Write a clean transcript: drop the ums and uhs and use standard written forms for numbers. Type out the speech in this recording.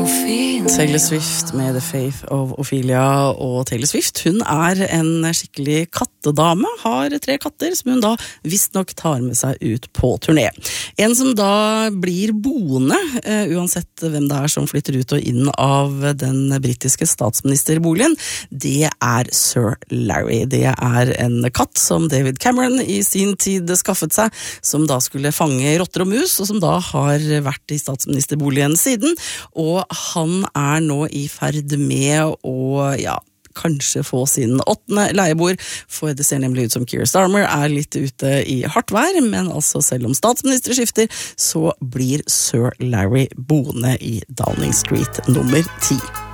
Taylor Swift med The Faith of Ophelia, og Taylor Swift, hun en skikkelig kattedame, har 3 katter som hun da visst nok tar med seg ut på turné. En som da blir boende, uansett hvem det som flytter ut og inn av den britiske statsministerboligen, det Sir Larry. Det en katt som David Cameron i sin tid skaffet seg, som da skulle fange rotter og mus, og som da har vært i statsministerboligen siden, og han nå i ferd med å, kanskje få sin 8. leieboer, for det ser nemlig ut som Keir Starmer litt ute i hardt vær, men altså selv om statsminister skifter, så blir Sir Larry boende i Downing Street nummer 10.